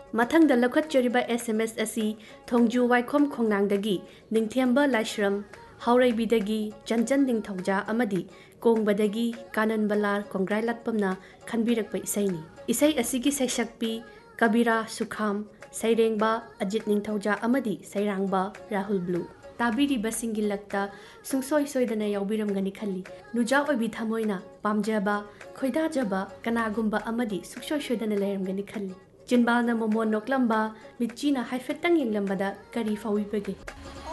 ꯃꯊꯪꯗ ꯂꯧꯈꯠꯆꯔꯤꯕ SMS ꯑꯁꯤ ꯊꯣꯡꯖꯨ ꯋꯥꯏꯈꯣꯝ ꯈꯣꯡꯅꯥꯡꯗꯒꯤ ꯅꯤꯡꯊꯦꯝꯕ ꯂꯥꯏꯁ꯭ꯔꯝ ꯍꯥꯎꯔꯩꯕꯤꯗꯒꯤ ꯆꯟꯆꯟ ꯅꯤꯡꯊꯧꯖꯥ ꯑꯃꯗꯤ ꯀꯣꯡꯕꯗꯒꯤ ꯀꯥꯅꯟꯕꯂꯥꯜ ꯀꯣꯡꯒ꯭ꯔꯥꯏꯂꯥꯠꯄꯝꯅ ꯈꯟꯕꯤꯔꯛꯄ ꯏꯁꯩꯅꯤ꯫ ꯏꯁꯩ ꯑꯁꯤꯒꯤ ꯁꯩꯁꯛꯄꯤ ꯀꯕꯤꯔꯥ ꯁꯨꯈꯥꯝ, ꯁꯩꯔꯦꯡꯕ ꯑꯖꯤꯠ ꯅꯤꯡꯊꯧꯖꯥ ꯑꯃꯗꯤ ꯁꯩꯔꯥꯡꯕ ꯔꯥꯍꯨꯜ ꯕ꯭ꯂꯨ꯫ ꯇꯥꯕꯤꯔꯤꯕꯁꯤꯡꯒꯤ ꯂꯛꯇ ꯁꯨꯡꯁꯣꯏ ꯁꯣꯏꯗꯅ ꯌꯥꯎꯕꯤꯔꯝꯒꯅꯤ ꯈꯜꯂꯤ꯫ ꯅꯨꯖꯥ ꯑꯣꯏꯕꯤ ꯊꯃꯣꯏꯅ ꯄꯥꯝꯖꯕ, ꯈꯣꯏꯗꯥꯖꯕ ꯀꯅꯥꯒꯨꯝꯕ ꯑꯃꯗꯤ ꯁꯨꯡꯁꯣꯏ ꯁꯣꯏꯗꯅ ꯂꯩꯔꯝꯒꯅꯤ ꯈꯜꯂꯤ꯫ ꯆꯤꯟꯕꯥꯜꯅ ꯃꯣꯃꯣꯟ ꯅꯣꯛꯂꯝꯕ, ꯃꯤꯠꯆꯤꯅ ꯍꯥꯏꯐꯦꯠꯇꯪ ꯌꯦꯡꯂꯝꯕꯗ ꯀꯔꯤ ꯐꯥꯎꯕꯤꯕꯒꯦ?